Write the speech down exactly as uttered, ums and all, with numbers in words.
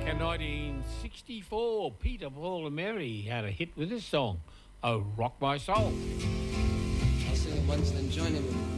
In nineteen sixty-four, Peter, Paul and Mary had a hit with this song, Oh Rock My Soul. I'll sing it once, then join him.